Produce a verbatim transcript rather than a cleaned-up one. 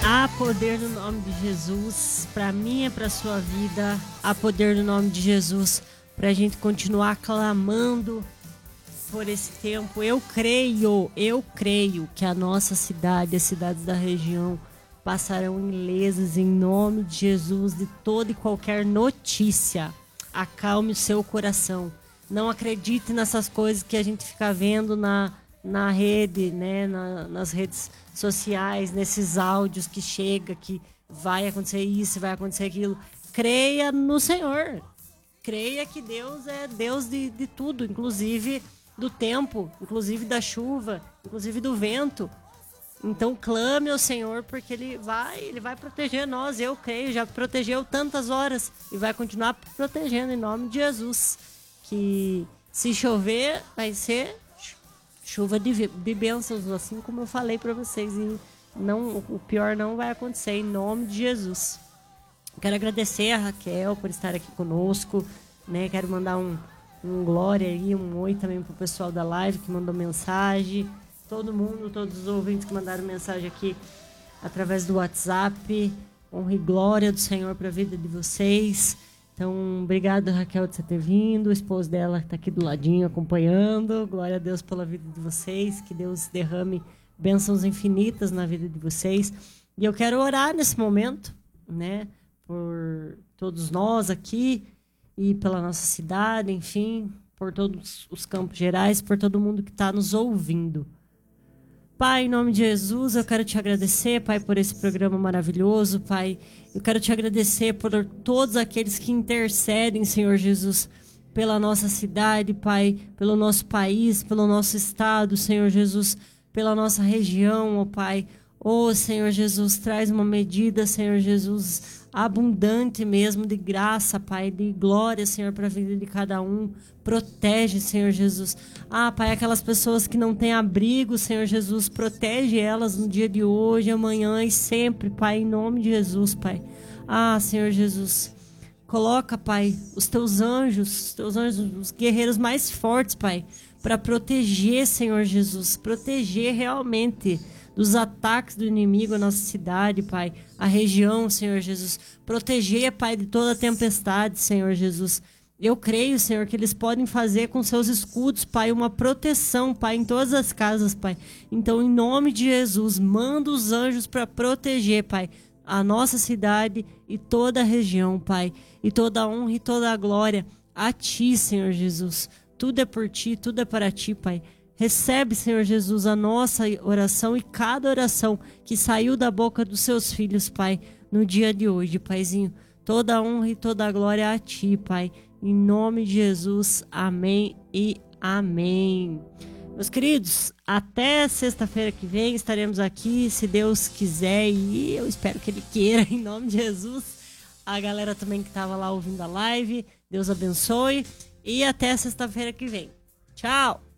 Há poder no nome de Jesus, para mim e para a sua vida. Há poder no nome de Jesus, para a gente continuar clamando por esse tempo. Eu creio, eu creio que a nossa cidade, as cidades da região, passarão ilesas em nome de Jesus de toda e qualquer notícia. Acalme o seu coração. Não acredite nessas coisas que a gente fica vendo na, na rede, né, na, nas redes sociais, nesses áudios que chega, que vai acontecer isso, vai acontecer aquilo. Creia no Senhor. Creia que Deus é Deus de, de tudo, inclusive do tempo, inclusive da chuva, inclusive do vento. Então clame ao Senhor, porque Ele vai, Ele vai proteger nós. Eu creio, já protegeu tantas horas e vai continuar protegendo em nome de Jesus. Que se chover, vai ser chuva de, de bênçãos, assim como eu falei para vocês. E não, o pior não vai acontecer, em nome de Jesus. Quero agradecer a Raquel por estar aqui conosco, né? Quero mandar um, um glória aí, um oi também pro pessoal da live que mandou mensagem. Todo mundo, todos os ouvintes que mandaram mensagem aqui através do WhatsApp. Honra e glória do Senhor para a vida de vocês. Então, obrigado, Raquel, de você ter vindo. O esposo dela está aqui do ladinho acompanhando. Glória a Deus pela vida de vocês. Que Deus derrame bênçãos infinitas na vida de vocês. E eu quero orar nesse momento, né, por todos nós aqui e pela nossa cidade, enfim, por todos os campos gerais, por todo mundo que está nos ouvindo. Pai, em nome de Jesus, eu quero te agradecer, Pai, por esse programa maravilhoso, Pai. Eu quero te agradecer por todos aqueles que intercedem, Senhor Jesus, pela nossa cidade, Pai, pelo nosso país, pelo nosso estado, Senhor Jesus, pela nossa região, ó Pai. Ô, Senhor Jesus, traz uma medida, Senhor Jesus, abundante mesmo de graça, Pai, de glória, Senhor, para a vida de cada um. Protege, Senhor Jesus. Ah, Pai, aquelas pessoas que não têm abrigo, Senhor Jesus, protege elas no dia de hoje, amanhã e sempre, Pai, em nome de Jesus, Pai. Ah, Senhor Jesus, coloca, Pai, os teus anjos, os teus anjos, os guerreiros mais fortes, Pai, para proteger, Senhor Jesus, proteger realmente dos ataques do inimigo à nossa cidade, Pai, a região, Senhor Jesus. Proteger, Pai, de toda tempestade, Senhor Jesus. Eu creio, Senhor, que eles podem fazer com seus escudos, Pai, uma proteção, Pai, em todas as casas, Pai. Então, em nome de Jesus, manda os anjos para proteger, Pai, a nossa cidade e toda a região, Pai. E toda a honra e toda a glória a Ti, Senhor Jesus. Tudo é por Ti, tudo é para Ti, Pai. Recebe, Senhor Jesus, a nossa oração e cada oração que saiu da boca dos seus filhos, Pai, no dia de hoje, Paizinho. Toda a honra e toda a glória a Ti, Pai. Em nome de Jesus, amém e amém. Meus queridos, até sexta-feira que vem estaremos aqui, se Deus quiser, e eu espero que Ele queira, em nome de Jesus. A galera também que estava lá ouvindo a live, Deus abençoe. E até sexta-feira que vem. Tchau!